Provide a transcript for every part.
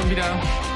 schon wieder.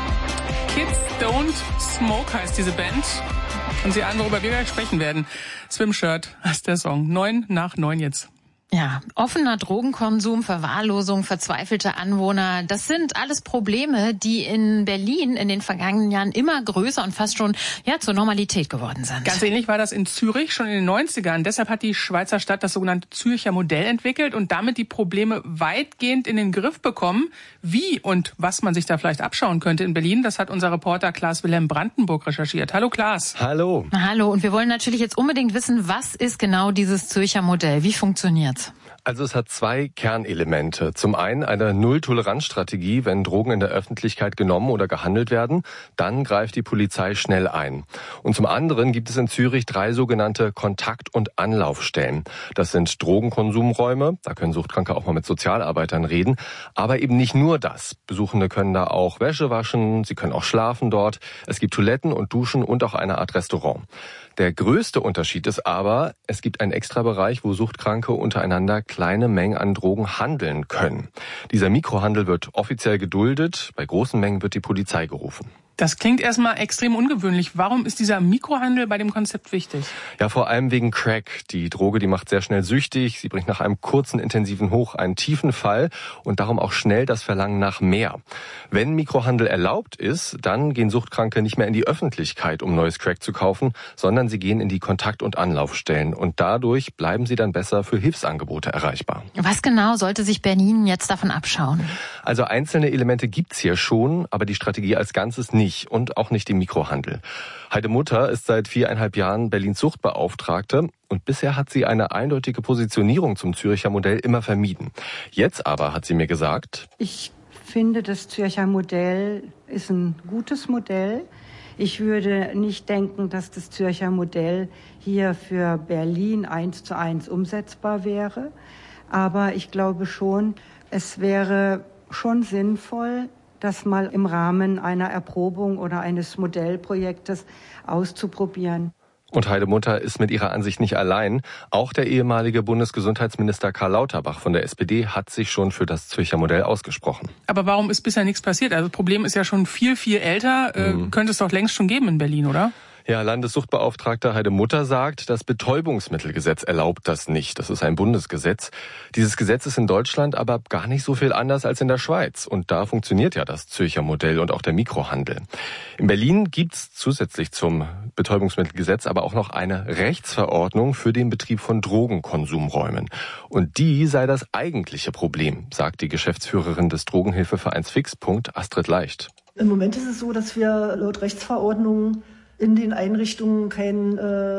Kids Don't Smoke heißt diese Band. Und Sie ahnen, worüber wir gleich sprechen werden. Swimshirt heißt der Song. 8:09 jetzt. Ja, offener Drogenkonsum, Verwahrlosung, verzweifelte Anwohner, das sind alles Probleme, die in Berlin in den vergangenen Jahren immer größer und fast schon zur Normalität geworden sind. Ganz ähnlich war das in Zürich schon in den 90ern. Deshalb hat die Schweizer Stadt das sogenannte Zürcher Modell entwickelt und damit die Probleme weitgehend in den Griff bekommen. Wie und was man sich da vielleicht abschauen könnte in Berlin, das hat unser Reporter Klaas-Wilhelm Brandenburg recherchiert. Hallo Klaas. Hallo. Hallo, und wir wollen natürlich jetzt unbedingt wissen, was ist genau dieses Zürcher Modell? Wie funktioniert's? Also es hat zwei Kernelemente. Zum einen eine Null-Toleranz-Strategie, wenn Drogen in der Öffentlichkeit genommen oder gehandelt werden, dann greift die Polizei schnell ein. Und zum anderen gibt es in Zürich 3 sogenannte Kontakt- und Anlaufstellen. Das sind Drogenkonsumräume, da können Suchtkranke auch mal mit Sozialarbeitern reden, aber eben nicht nur das. Besuchende können da auch Wäsche waschen, sie können auch schlafen dort. Es gibt Toiletten und Duschen und auch eine Art Restaurant. Der größte Unterschied ist aber, es gibt einen Extrabereich, wo Suchtkranke untereinander kleine Mengen an Drogen handeln können. Dieser Mikrohandel wird offiziell geduldet, bei großen Mengen wird die Polizei gerufen. Das klingt erstmal extrem ungewöhnlich. Warum ist dieser Mikrohandel bei dem Konzept wichtig? Ja, vor allem wegen Crack. Die Droge, die macht sehr schnell süchtig. Sie bringt nach einem kurzen, intensiven Hoch einen tiefen Fall und darum auch schnell das Verlangen nach mehr. Wenn Mikrohandel erlaubt ist, dann gehen Suchtkranke nicht mehr in die Öffentlichkeit, um neues Crack zu kaufen, sondern sie gehen in die Kontakt- und Anlaufstellen. Und dadurch bleiben sie dann besser für Hilfsangebote erreichbar. Was genau sollte sich Berlin jetzt davon abschauen? Also einzelne Elemente gibt's hier schon, aber die Strategie als Ganzes nicht. Und auch nicht den Mikrohandel. Heide Mutter ist seit 4,5 Jahren Berlins Suchtbeauftragte und bisher hat sie eine eindeutige Positionierung zum Zürcher Modell immer vermieden. Jetzt aber hat sie mir gesagt: Ich finde, das Zürcher Modell ist ein gutes Modell. Ich würde nicht denken, dass das Zürcher Modell hier für Berlin 1:1 umsetzbar wäre. Aber ich glaube schon, es wäre schon sinnvoll, das mal im Rahmen einer Erprobung oder eines Modellprojektes auszuprobieren. Und Heide Mutter ist mit ihrer Ansicht nicht allein. Auch der ehemalige Bundesgesundheitsminister Karl Lauterbach von der SPD hat sich schon für das Zürcher Modell ausgesprochen. Aber warum ist bisher nichts passiert? Also das Problem ist ja schon viel, viel älter. Könnte es doch längst schon geben in Berlin, oder? Ja, Landessuchtbeauftragter Heide Mutter sagt, das Betäubungsmittelgesetz erlaubt das nicht. Das ist ein Bundesgesetz. Dieses Gesetz ist in Deutschland aber gar nicht so viel anders als in der Schweiz. Und da funktioniert ja das Zürcher Modell und auch der Mikrohandel. In Berlin gibt's zusätzlich zum Betäubungsmittelgesetz aber auch noch eine Rechtsverordnung für den Betrieb von Drogenkonsumräumen. Und die sei das eigentliche Problem, sagt die Geschäftsführerin des Drogenhilfevereins Fixpunkt, Astrid Leicht. Im Moment ist es so, dass wir laut Rechtsverordnung in den Einrichtungen keinen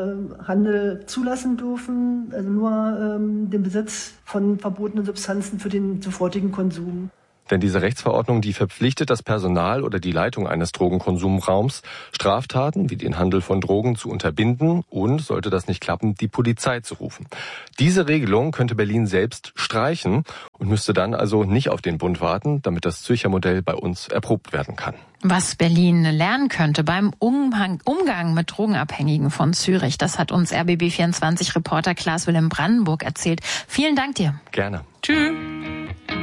Handel zulassen dürfen, also nur den Besitz von verbotenen Substanzen für den sofortigen Konsum. Denn diese Rechtsverordnung, die verpflichtet das Personal oder die Leitung eines Drogenkonsumraums, Straftaten wie den Handel von Drogen zu unterbinden und, sollte das nicht klappen, die Polizei zu rufen. Diese Regelung könnte Berlin selbst streichen und müsste dann also nicht auf den Bund warten, damit das Zürcher Modell bei uns erprobt werden kann. Was Berlin lernen könnte beim Umgang mit Drogenabhängigen von Zürich, das hat uns RBB24-Reporter Klaas-Wilhelm Brandenburg erzählt. Vielen Dank dir. Gerne. Tschüss.